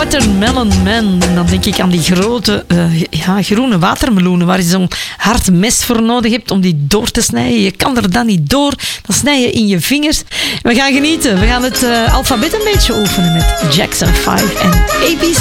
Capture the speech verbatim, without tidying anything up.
Watermelon Man. En dan denk ik aan die grote uh, ja, groene watermeloenen waar je zo'n hard mes voor nodig hebt om die door te snijden. Je kan er dan niet door. Dan snij je in je vingers. We gaan genieten. We gaan het uh, alfabet een beetje oefenen met Jackson vijf en A B C.